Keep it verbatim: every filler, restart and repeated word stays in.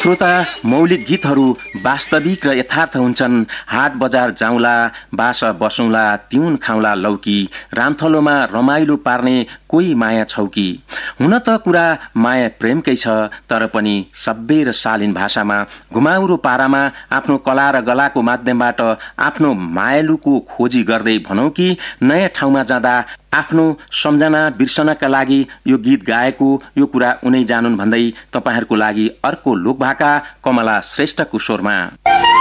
श्रोता, मौलिक गीतहरू वास्तविक र यथार्थ हुन्छन्। हाट बजार जाउँला, बास बसौँला, तिउन खाउँला लौकी, रामथलोमा रमाइलो पार्ने कोही माया छौकी। हुन त कुरा माया प्रेमकै छ, तर पनि सभ्य र शालीन भाषामा घुमाउरो पारामा आफ्नो कला र गलाको माध्यमबाट आफ्नो मायालुको खोजी गर्दै भनौँ कि नयाँ ठाउँमा जाँदा आफ्नो सम्झना बिर्सनका लागि यो गीत गाएको, यो कुरा उनै जानुन् भन्दै तपाईहरुको लागि अर्को लोकभाका कमला श्रेष्ठको स्वरमा।